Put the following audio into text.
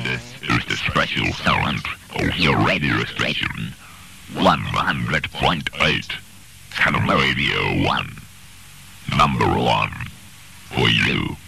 This is the special sound of your radio station, 100.8, Canada Radio 1, number 1, for you.